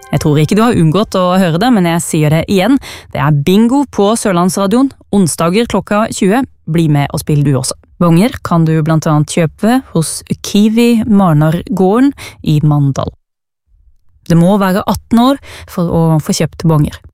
Jeg tror ikke du har unngått å høre det, men jeg sier det igjen. Det er bingo på Sørlandsradioen, onsdager klokka 20. Bli med og spill du også. Bonger kan du blant annet kjøpe hos Kiwi Marnargården i Mandal. Det må være 18 år for å få kjøpt bonger.